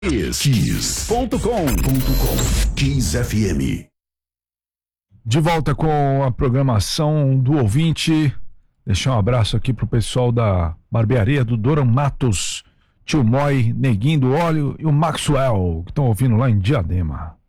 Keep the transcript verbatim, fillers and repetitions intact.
Kiss ponto com ponto com Kiss F M. De volta com a programação do ouvinte. Deixar um abraço aqui pro pessoal da barbearia do Doran Matos, Tio Moi, Neguinho do Óleo e o Maxwell, que estão ouvindo lá em Diadema.